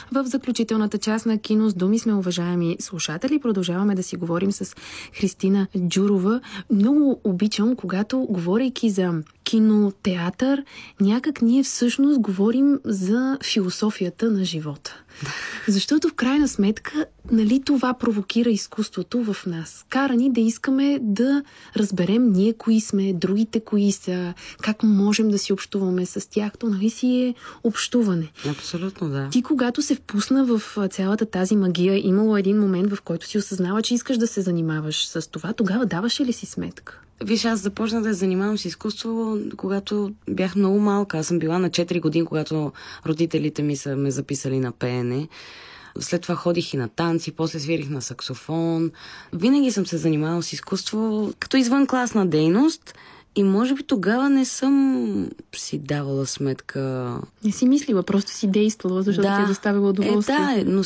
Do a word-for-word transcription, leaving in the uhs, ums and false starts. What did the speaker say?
В заключителната част на Кино с думи сме, уважаеми слушатели. Продължаваме да си говорим с Христина Джурова. Много обичам, когато, говорейки за кинотеатър, някак ние всъщност говорим за философията на живота. Защото в крайна сметка, нали, това провокира изкуството в нас. Кара ни да искаме да разберем ние кои сме, другите кои са, как можем да си общуваме с тях. То, нали, си е общуване. Абсолютно, да. Ти, когато се впусна в цялата тази магия, имало един момент, в който си осъзнава, че искаш да се занимаваш с това, тогава даваше ли си сметка? Виж, аз започнах да се занимавам с изкуство, когато бях много малка. Аз съм била на четири години, когато родителите ми са ме записали на пеене. След това ходих и на танци, после свирих на саксофон. Винаги съм се занимавала с изкуство като извънкласна дейност. И може би тогава не съм си давала сметка. Не си мислила, просто си действала, защото да, ти е доставила удоволствие. Е, да, но